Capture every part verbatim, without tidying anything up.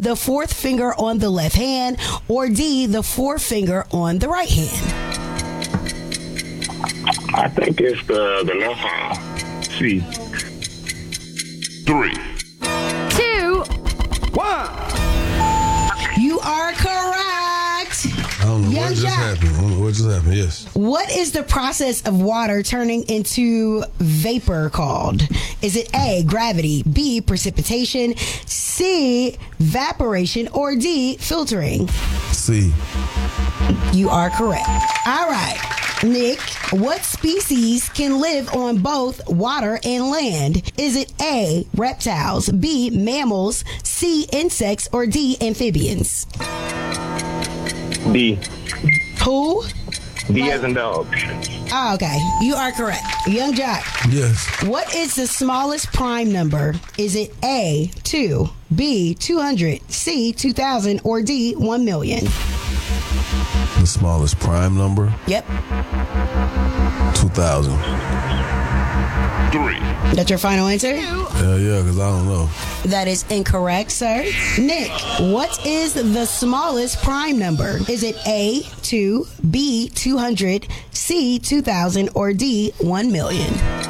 the fourth finger on the left hand, or D, the forefinger on the right hand? I think it's the, the left hand. C. Three. Two. One. You are correct. I don't know Young what just Jack. happened. I don't know what just happened. Yes. What is the process of water turning into vapor called? Is it A, gravity, B, precipitation, C, evaporation, or D, filtering? C. You are correct. All right. Nick, what species can live on both water and land? Is it A, reptiles, B, mammals, C, insects, or D, amphibians? D. Who? D as in dog. Oh, okay. You are correct. Young Jack, Yes. what is the smallest prime number? Is it A, two, B, two hundred, C, two thousand, or D, one million? The smallest prime number, Yep. two thousand. Three. That's your final answer? Yeah, yeah, because I don't know. That is incorrect, sir. Nick, what is the smallest prime number? Is it A, two, B, two hundred, C, two thousand, or D, one million?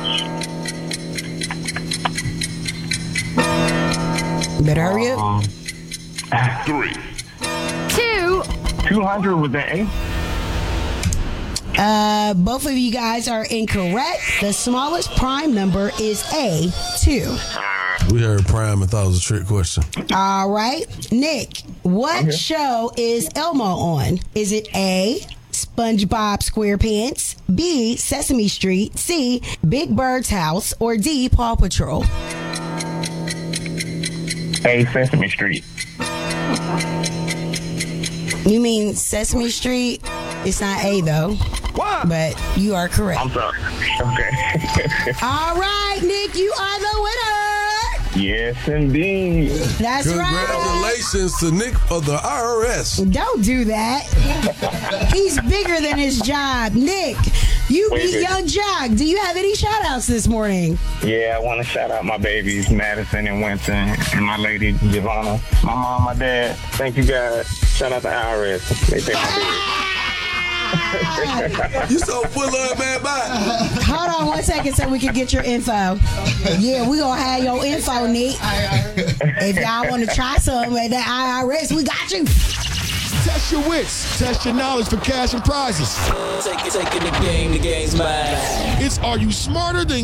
Better hurry up. Um, Three. Two. two hundred with the A. Uh, both of you guys are incorrect. The smallest prime number is A, two. We heard prime and thought it was a trick question. All right. Nick, what Okay. show is Elmo on? Is it A, SpongeBob SquarePants, B, Sesame Street, C, Big Bird's House, or D, Paw Patrol? A, Sesame Street. You mean Sesame Street? It's not A, though. But you are correct. I'm sorry. Okay. All right, Nick, you are the winner. Yes, indeed. That's right. Congratulations to Nick of the I R S. Don't do that. He's bigger than his job. Nick, you Wait, beat wait. Young Jack. Do you have any shout outs this morning? Yeah, I want to shout out my babies, Madison and Winston, and my lady, Giovanna. My mom, my dad. Thank you, guys. Shout out to I R S. They pay my bills. You so full of man, bye. Hold on one second so we can get your info. Yeah, we gonna have your info, Nick. If y'all want to try something at the I R S, we got you. Test your wits. Test your knowledge for cash and prizes. Take it, taking the game, the game's mine. It's Are You Smarter Than